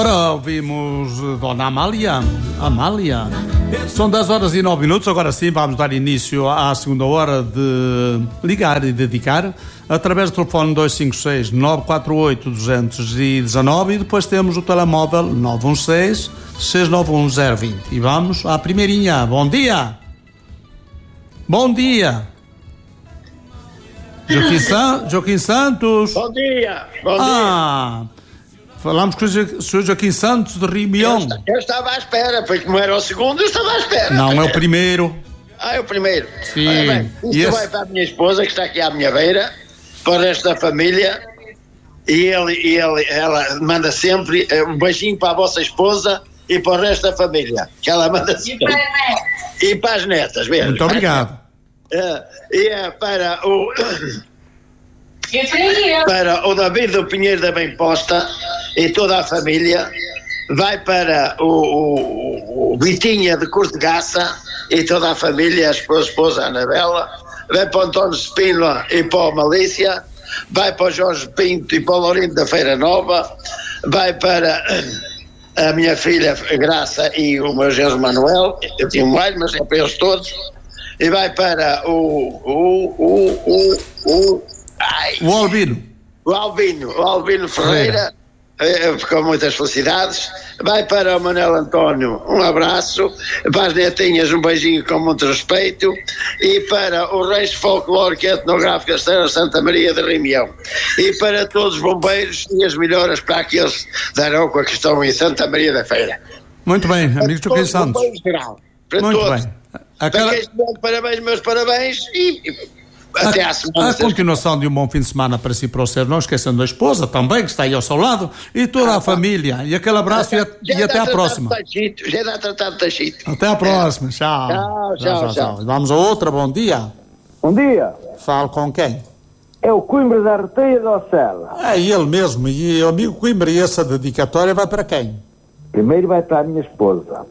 Agora ouvimos Dona Amália. São 10h09. Agora sim vamos dar início à segunda hora de ligar e dedicar através do telefone 256-948-219 e depois temos o telemóvel 916-691-020. E vamos à primeirinha. Bom dia. Joaquim Santos. Bom dia. Falamos com o Sr. Joaquim Santos de Rimião. Eu estava à espera, pois como era o segundo, eu estava à espera. Não, é o primeiro. É o primeiro. Sim. Bem, isto vai para a minha esposa, que está aqui à minha beira, para o resto da família, e ela manda sempre um beijinho para a vossa esposa e para o resto da família, que ela manda sempre. E para as netas mesmo. Muito obrigado. E é para o David do Pinheiro da Bem Posta e toda a família, vai para o Vitinha de Cortegaça e toda a família, a esposa Anabela, vai para o António Spínola e para o Malícia, vai para o Jorge Pinto e para o Lourinho da Feira Nova, vai para a minha filha Graça e o meu Jesus Manuel, eu tinha mais, mas é para eles todos, e vai para o Albino Ferreira, com muitas felicidades. Vai para o Manuel António um abraço, para as netinhas um beijinho com muito respeito, e para o Reis Folclórico e Etnográfico Estrela Santa Maria de Rimião, e para todos os bombeiros e as melhoras para aqueles da Arouca que estão em Santa Maria da Feira. Muito bem, amigo Joaquim Santos. Para muito todos. Bem. Parabéns, meus parabéns, e até à semana. A continuação de um bom fim de semana para si e para o senhor, não esquecendo a esposa também, que está aí ao seu lado, e toda a família. E aquele abraço e até à próxima. Já dá tratado de tachito. Até à próxima. Tchau. Tchau. Vamos a outra. Bom dia. Bom dia. Falo com quem? É o Coimbra da Arteia da Ocela. É ele mesmo. E o amigo Coimbra, e essa dedicatória vai para quem? Primeiro vai para a minha esposa.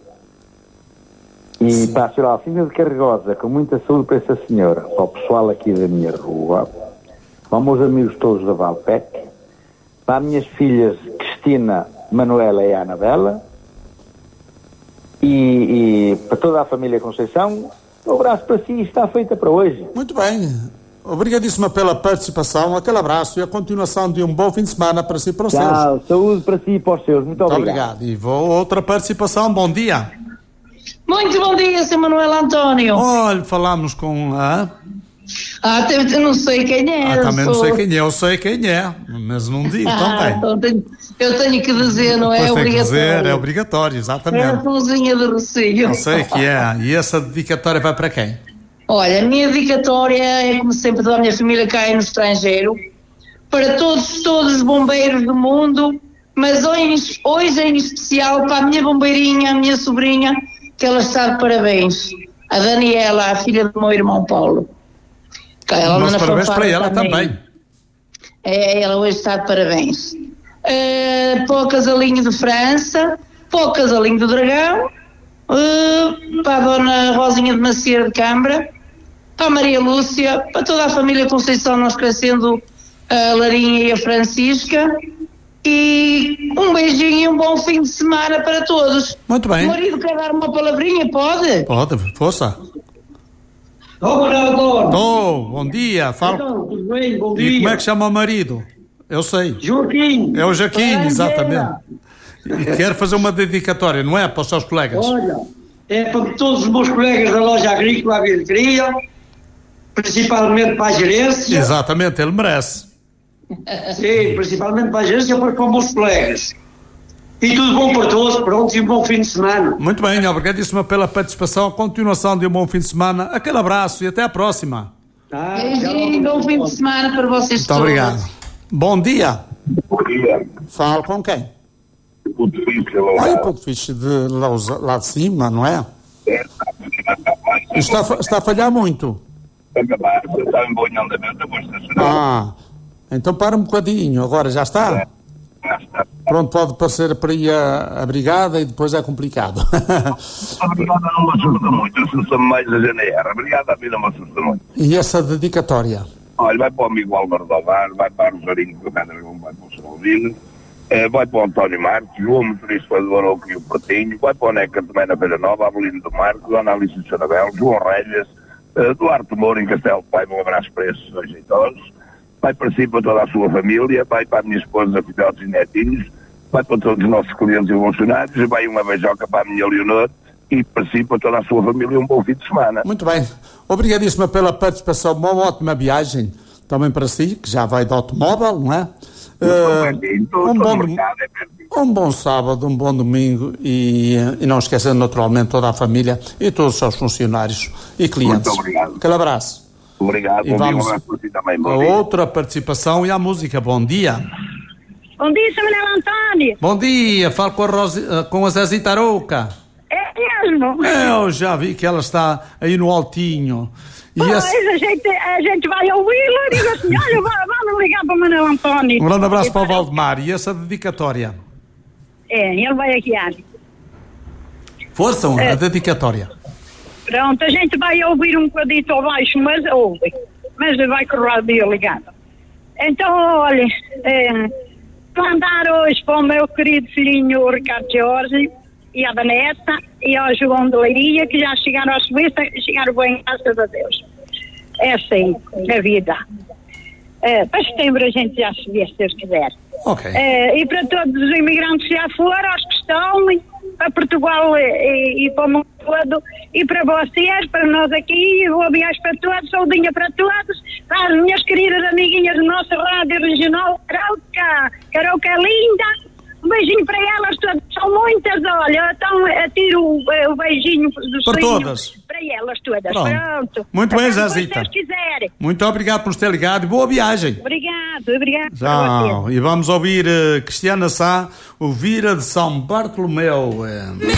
E para a senhora Alcina de Carregosa, com muita saúde para essa senhora, para o pessoal aqui da minha rua, para os meus amigos todos da Valpec, para as minhas filhas Cristina, Manuela e Anabela, e para toda a família Conceição, um abraço para si, está feita para hoje. Muito bem. Obrigadíssima pela participação, aquele abraço e a continuação de um bom fim de semana para si e para os seus. Tchau, saúde para si e para os seus. Muito obrigado. E outra participação, bom dia. Muito bom dia, Sr. Manuel António. Olha, falamos com eu não sei quem é. Também não sei quem é, eu sei quem é, mas não digo também. Então eu tenho que dizer, não é obrigatório. Dizer, é obrigatório, exatamente. É a Pãozinha de Rocio. Eu sei que é. E essa dedicatória vai para quem? Olha, a minha dedicatória é, como sempre, toda a minha família cá no estrangeiro, para todos os bombeiros do mundo, mas hoje em especial para a minha bombeirinha, a minha sobrinha, que ela está de parabéns, a Daniela, a filha do meu irmão Paulo. Mas parabéns para ela também. Ela hoje está de parabéns. Para o casalinho de França, para o casalinho do Dragão, para a dona Rosinha de Maceira de Câmara, para a Maria Lúcia, para toda a família Conceição, não esquecendo a Larinha e a Francisca. E um beijinho e um bom fim de semana para todos. Muito bem. O marido quer dar uma palavrinha, pode? Pode, força. Bom dia. Fala. Então, tudo bem? Bom dia. E como é que chama o marido? Eu sei. Joaquim. É o Joaquim, exatamente. E quer fazer uma dedicatória, não é? Para os seus colegas. Olha, é para todos os meus colegas da loja agrícola Agricultura, principalmente para a gerência. Exatamente, ele merece. Sim, principalmente para a gerência, para os meus colegas. E tudo bom para todos, pronto, e um bom fim de semana. Muito bem, obrigadíssima pela participação, continuação de um bom fim de semana, aquele abraço e até à próxima. Beijinho, bom fim de semana para vocês todos. Muito obrigado. Bom dia. Bom dia. Falo com quem? Puto Fixe, Olha o Puto Fixe lá de cima, não é? Está a falhar muito. Está em bom andamento, eu vou estacionar. Então para um bocadinho, agora já está? Já está. Pronto, pode parecer para aí a brigada e depois é complicado. A brigada não me assusta muito, assusta-me mais a GNR. A brigada a mim não me assusta muito. E essa dedicatória? Olha, vai para o amigo Álvaro Dovar, vai para o Rosarinho, que vai para o Salvino, Vai para o António Marcos, João Motorista do Arouca e o Patinho, vai para o Neca também na Feira Nova, Avelino do Marcos, Dona Alice de Sanabel, João Relhas, Duarte Moura em Castelo Pai, um abraço para esses dois idosos, vai para si para toda a sua família, vai para a minha esposa, filhotes e netinhos, vai para todos os nossos clientes e funcionários, vai uma beijoca para a minha Leonor e para si para toda a sua família um bom fim de semana. Muito bem. Obrigadíssima pela participação, uma ótima viagem também para si, que já vai de automóvel, não é? Um bom sábado, um bom domingo e não esquecendo naturalmente toda a família e todos os seus funcionários e clientes. Muito obrigado. Aquele abraço. Obrigado. E vamos um abraço para também. a outra participação e a música. Bom dia. Bom dia, Sr. Manuel António. Bom dia, falo com a Zezita Arouca. É mesmo? Eu já vi que ela está aí no altinho. E pois, a gente vai ouvi-la e diz assim, olha, vamos ligar para o Manuel António. Um grande abraço para o Valdemar. E essa dedicatória? Ele vai aqui. Força, a dedicatória. Pronto, a gente vai ouvir um bocadinho abaixo, mas ouve. Mas vai correr bem ligado. Então, olha, mandar hoje para o meu querido filhinho o Ricardo Jorge e a Vanessa e ao João de Leiria, que já chegaram à Suíça e chegaram bem, graças a Deus. É assim, a vida. Para setembro a gente já se vê, se Deus quiser. Okay. E para todos os imigrantes que já foram, aos que estão, para Portugal e para o mundo todo, e para vocês, para nós aqui, boa viagem para todos, saudinha para todos, para as minhas queridas amiguinhas do nosso rádio regional, Carauca é linda. Um beijinho para elas todas, são muitas, olha, então tiro o beijinho dos para todas. Para elas todas. Pronto. Muito bem, Zezita. Se quiserem. Muito obrigado por nos ter ligado e boa viagem. Obrigado. Tchau. E vamos ouvir Cristiana Sá, o Vira de São Bartolomeu.